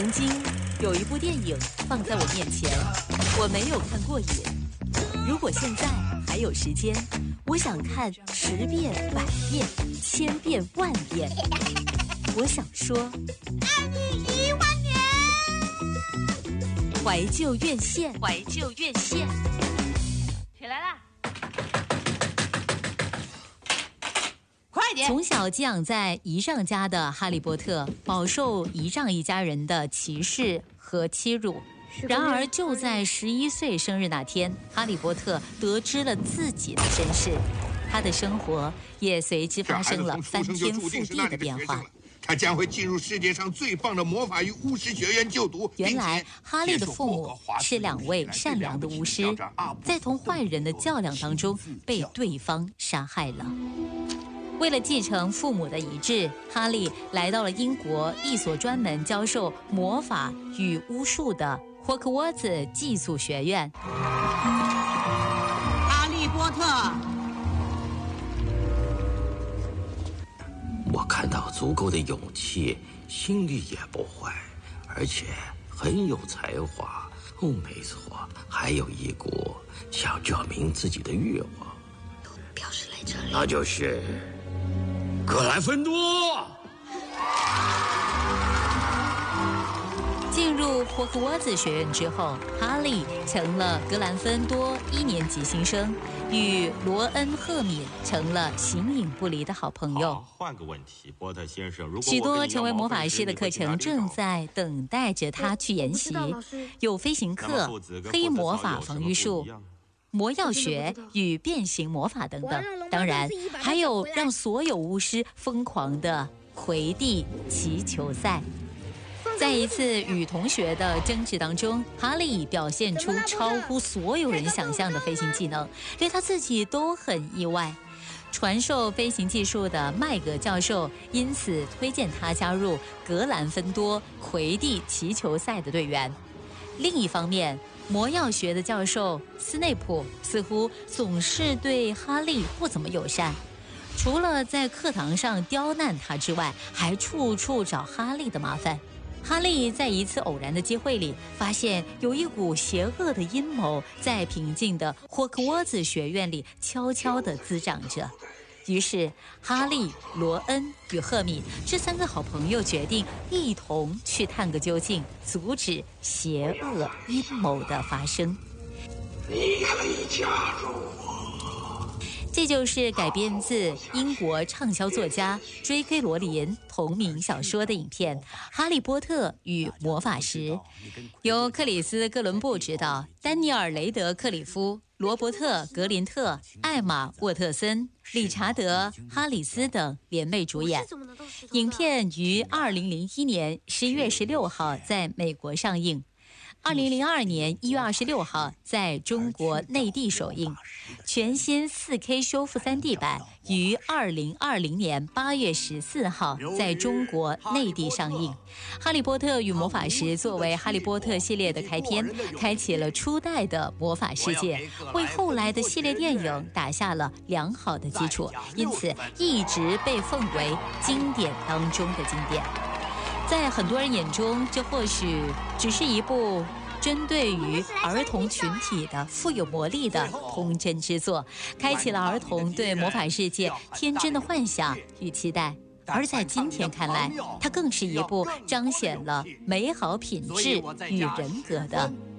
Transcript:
曾经有一部电影放在我面前，我没有看过瘾。如果现在还有时间，我想看10遍、100遍、1000遍、10000遍。我想说， 爱你10000年。 怀旧院线，怀旧院线， 起来了。 从小寄养在姨丈家的哈利波特，饱受姨丈一家人的歧视和欺辱。然而，就在11岁生日那天，哈利波特得知了自己的身世，他的生活也随之发生了翻天覆地的变化。 他将会进入世界上最棒的魔法与巫师学院就读。 原来，哈利的父母是2位善良的巫师，在同坏人的较量当中被对方杀害了。为了继承父母的遗志，哈利来到了英国一所专门教授魔法与巫术的霍格沃兹寄宿学院。 哈利波特， 我看到足够的勇气，心地也不坏，而且很有才华。哦，没错，还有一股想证明自己的欲望， 表示来这里， 那就是格兰芬多。 进入霍格沃兹学院之后，哈利成了格兰芬多1年级新生，与罗恩·赫敏成了形影不离的好朋友。 换个问题，波特先生，如果许多成为魔法师的课程正在等待着他去研习，有飞行课、黑魔法防御术、魔药学与变形魔法等等，当然还有让所有巫师疯狂的魁地奇球赛。在一次与同学的争执当中，哈利表现出超乎所有人想象的飞行技能，连他自己都很意外。传授飞行技术的麦格教授因此推荐他加入格兰芬多魁地奇球赛的队员。另一方面，魔药学的教授斯内普似乎总是对哈利不怎么友善，除了在课堂上刁难他之外，还处处找哈利的麻烦。哈利在一次偶然的机会里，发现有一股邪恶的阴谋在平静的霍格沃兹学院里悄悄地滋长着。于是，哈利、罗恩与赫敏这3个好朋友决定一同去探个究竟，阻止邪恶阴谋的发生。 你可以加入我。 这就是改编自英国畅销作家J.K. 罗琳同名小说的影片《哈利波特与魔法石》，由克里斯·哥伦布执导，丹尼尔·雷德克里夫、罗伯特·格林特、艾玛·沃特森、理查德·哈里斯等联袂主演。影片于2001年11月16号在美国上映。2002年1月26号在中国内地首映，全新4K 修复3D 版于2020年8月14号在中国内地上映。《哈利波特与魔法石》作为哈利波特系列的开篇，开启了初代的魔法世界，为后来的系列电影打下了良好的基础，因此一直被奉为经典当中的经典。在很多人眼中，这或许只是一部针对于儿童群体的富有魔力的童真之作，开启了儿童对魔法世界天真的幻想与期待。而在今天看来，它更是一部彰显了美好品质与人格的